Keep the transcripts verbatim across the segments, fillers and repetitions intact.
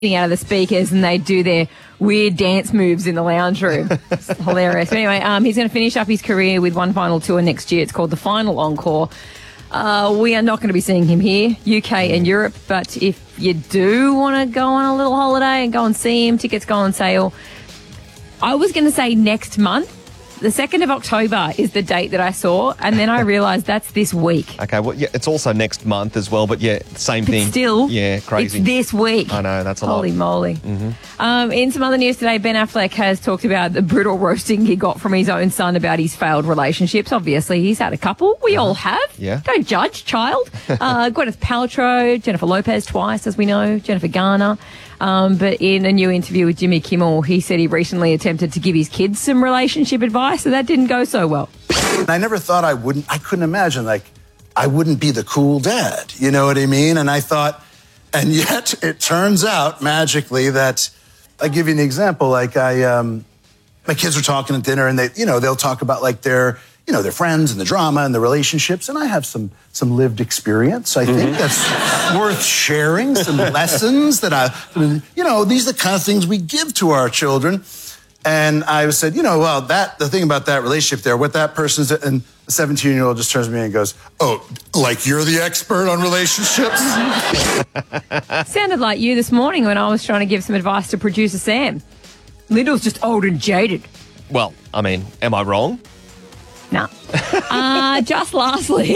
out of the speakers and they do their weird dance moves in the lounge room. It's hilarious. But anyway, um, he's going to finish up his career with one final tour next year. It's called the Final Encore. Uh, we are not going to be seeing him here, U K and Europe, but if you do want to go on a little holiday and go and see him, tickets go on sale. I was going to say next month. The second of October is the date that I saw, and then I realised that's this week. Okay, well, yeah, it's also next month as well, but yeah, same But thing. still, yeah, crazy. It's this week. I know, that's a Holy lot. moly. Mm-hmm. Um, in some other news today, Ben Affleck has talked about the brutal roasting he got from his own son about his failed relationships. Obviously, he's had a couple. We uh-huh. all have. Yeah. Don't judge, child. uh, Gwyneth Paltrow, Jennifer Lopez twice, as we know, Jennifer Garner. Um, but in a new interview with Jimmy Kimmel, he said he recently attempted to give his kids some relationship advice, so that didn't go so well. I never thought I wouldn't, I couldn't imagine, like, I wouldn't be the cool dad, you know what I mean? And I thought, and yet it turns out magically that, I'll give you an example, like I, um, my kids were talking at dinner and they, you know, they'll talk about like their, you know, their friends and the drama and the relationships. And I have some, some lived experience, I think, mm-hmm. that's worth sharing, some lessons that I, you know, these are the kind of things we give to our children. And I said, you know, well, that, the thing about that relationship there, what that person's, and the seventeen-year-old just turns to me and goes, oh, like you're the expert on relationships? Sounded like you this morning when I was trying to give some advice to producer Sam. Lyndall's just old and jaded. Well, I mean, am I wrong? No. uh, just lastly,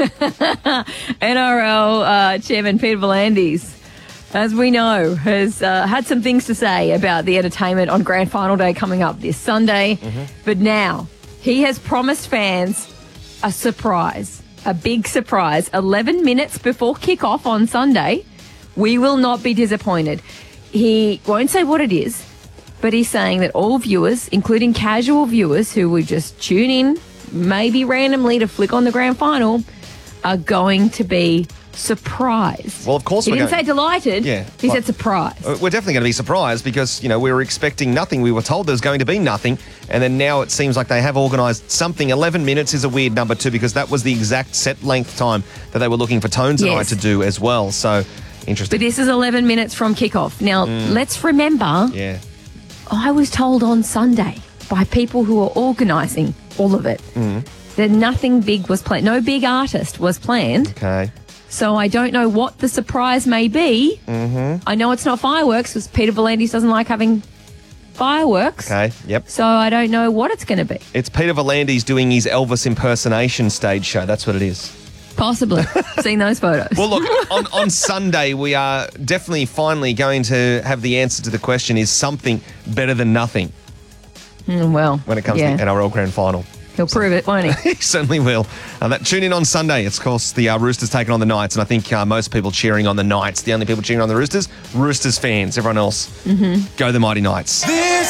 N R L uh, Chairman Peter V'landys, as we know, has uh, had some things to say about the entertainment on Grand Final Day coming up this Sunday. Mm-hmm. But now he has promised fans a surprise, a big surprise. eleven minutes before kickoff on Sunday, we will not be disappointed. He won't say what it is, but he's saying that all viewers, including casual viewers who would just tune in, maybe randomly to flick on the grand final, are going to be surprised. Well, of course he we're didn't going... say delighted. Yeah. He well, said surprised. We're definitely going to be surprised because, you know, we were expecting nothing. We were told there was going to be nothing. And then now it seems like they have organised something. eleven minutes is a weird number too because that was the exact set length time that they were looking for Tones and yes. I to do as well. So, interesting. But this is eleven minutes from kickoff. Now, mm. let's remember, yeah. I was told on Sunday by people who are organising all of it mm. that nothing big was planned. No big artist was planned. Okay. So I don't know what the surprise may be. Mm-hmm. I know it's not fireworks because Peter V'landys doesn't like having fireworks. Okay, yep. So I don't know what it's going to be. It's Peter V'landys doing his Elvis impersonation stage show. That's what it is. Possibly. Seen those photos. Well, look, on, on Sunday, we are definitely finally going to have the answer to the question, is something better than nothing? Mm, well, when it comes yeah. to the N R L Grand Final. He'll prove it, won't he? He certainly will. Uh, that, tune in on Sunday. It's, of course, the uh, Roosters taking on the Knights, and I think uh, most people cheering on the Knights. The only people cheering on the Roosters, Roosters fans. Everyone else, mm-hmm. go the Mighty Knights. This